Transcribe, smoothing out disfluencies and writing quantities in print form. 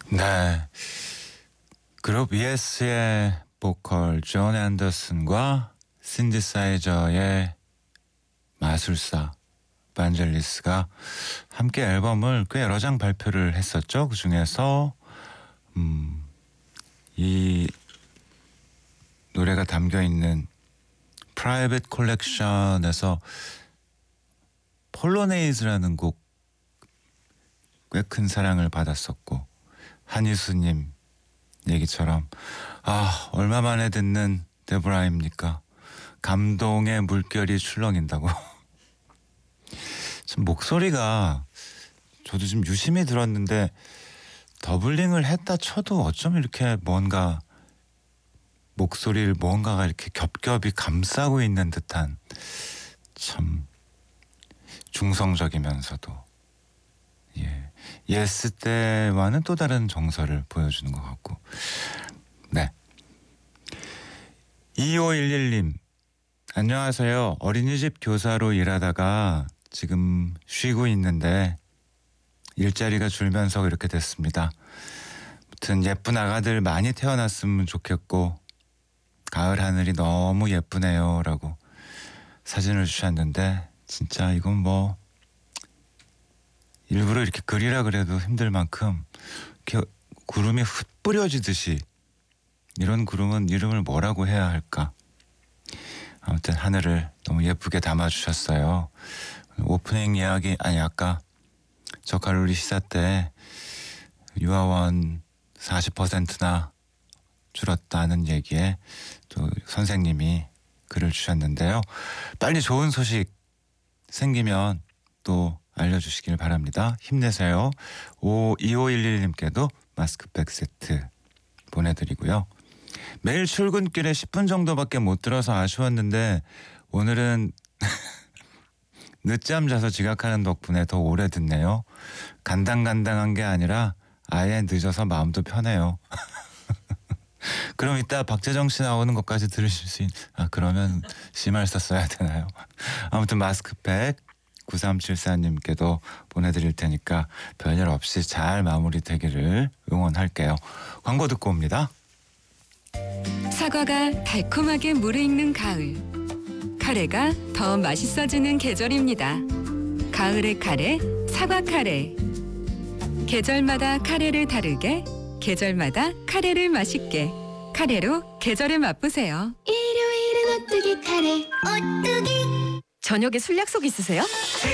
네. 그룹 ES의 보컬 존 앤더슨과 신디사이저의 마술사 반젤리스가 함께 앨범을 꽤 여러 장 발표를 했었죠. 그중에서 이 노래가 담겨있는 프라이빗 콜렉션에서 폴로네이즈라는 곡 꽤 큰 사랑을 받았었고, 한희수님 얘기처럼 얼마 만에 듣는 데보라입니까? 감동의 물결이 출렁인다고. 참 목소리가 저도 지금 유심히 들었는데 더블링을 했다 쳐도 어쩜 이렇게 뭔가 목소리를 뭔가가 이렇게 겹겹이 감싸고 있는 듯한, 참 중성적이면서도 예스 때와는 또 다른 정서를 보여주는 것 같고. 네. 2511님 안녕하세요. 어린이집 교사로 일하다가 지금 쉬고 있는데 일자리가 줄면서 이렇게 됐습니다. 아무튼 예쁜 아가들 많이 태어났으면 좋겠고 가을 하늘이 너무 예쁘네요 라고 사진을 주셨는데, 진짜 이건 뭐 일부러 이렇게 그리라 그래도 힘들 만큼 이렇게 구름이 흩뿌려지듯이, 이런 구름은 이름을 뭐라고 해야 할까. 아무튼 하늘을 너무 예쁘게 담아주셨어요. 오프닝 이야기, 아까 저칼로리 시사 때 유아원 40%나 줄었다는 얘기에 또 선생님이 글을 주셨는데요. 빨리 좋은 소식 생기면 또 알려주시길 바랍니다. 힘내세요. 2511님께도 마스크팩 세트 보내드리고요. 매일 출근길에 10분 정도밖에 못 들어서 아쉬웠는데 오늘은 늦잠 자서 지각하는 덕분에 더 오래 듣네요. 간당간당한 게 아니라 아예 늦어서 마음도 편해요. 그럼 이따 박재정 씨 나오는 것까지 들으실 수 그러면 심할서 써야 되나요? 아무튼 마스크팩 9374님께도 보내드릴 테니까 별일 없이 잘 마무리되기를 응원할게요. 광고 듣고 옵니다. 사과가 달콤하게 무르익는 가을. 카레가 더 맛있어지는 계절입니다. 가을의 카레, 사과 카레. 계절마다 카레를 다르게, 계절마다 카레를 맛있게. 카레로 계절을 맛보세요. 일요일은 오뚜기 카레 오뚜기. 저녁에 술 약속 있으세요?